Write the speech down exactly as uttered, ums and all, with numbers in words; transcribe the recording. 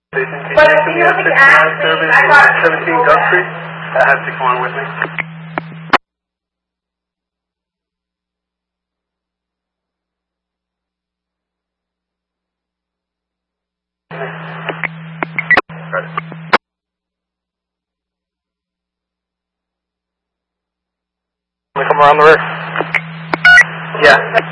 But if you look at Ashley, I got seventeen Gulf Street. I have to come on with me. Right. Come around the rear. Yeah.